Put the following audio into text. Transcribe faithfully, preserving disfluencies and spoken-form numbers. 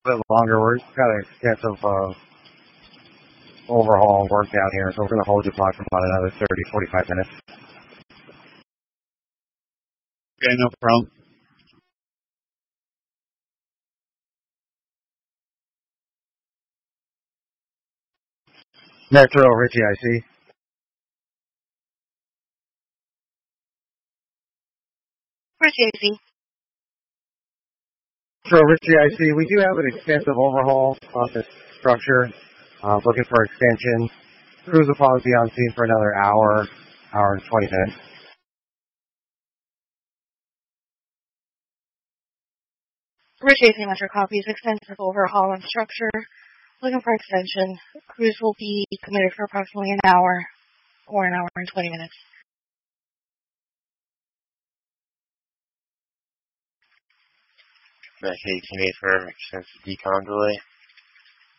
A bit longer. We've got an extensive uh, overhaul work down here, so we're going to hold you block for about another thirty, forty-five minutes. Okay, no problem. Metro, Richie, I see. Richie, I see. Metro, Richie, I see. We do have an extensive overhaul on this structure. Uh, looking for extension. Crews will probably be on scene for another hour, hour and twenty minutes. Richie, I see. Metro copies. Extensive overhaul and structure. Looking for extension. Crews will be committed for approximately an hour or an hour and twenty minutes. Okay, can you for extensive decon delay?